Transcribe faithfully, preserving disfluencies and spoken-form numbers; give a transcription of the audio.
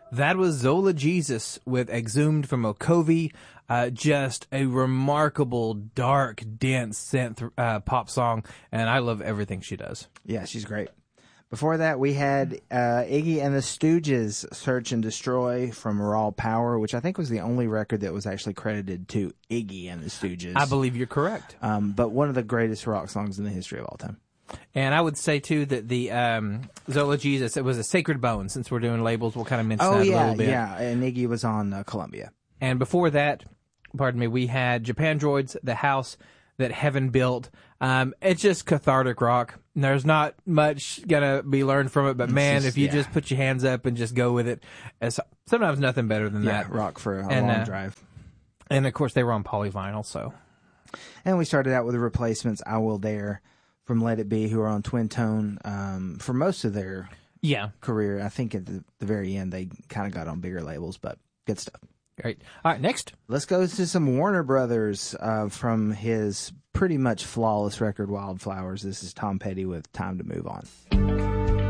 That was Zola Jesus with Exhumed from Okovi. Uh, just a remarkable, dark, dense synth uh, pop song, and I love everything she does. Yeah, she's great. Before that, we had uh, Iggy and the Stooges' Search and Destroy from Raw Power, which I think was the only record that was actually credited to Iggy and the Stooges. I believe you're correct. Um, but one of the greatest rock songs in the history of all time. And I would say, too, that the um, Zola Jesus, it was a Sacred Bone. Since we're doing labels, we'll kind of mention oh, that yeah, a little bit. yeah, and Iggy was on uh, Columbia. And before that, pardon me, we had Japan Droids, The House That Heaven Built. Um, it's just cathartic rock. There's not much gonna be learned from it, but It's man, just, if you yeah. just put your hands up and just go with it, it's sometimes nothing better than Yeah, that. rock for a and, long uh, drive. And of course, they were on polyvinyl, so. And we started out with the Replacements, I Will Dare, from Let It Be, who are on Twin Tone um, for most of their yeah career. I think at the, the very end, they kind of got on bigger labels, but good stuff. Great. All right, next. Let's go to some Warner Brothers uh, from his pretty much flawless record, Wildflowers. This is Tom Petty with Time to Move On.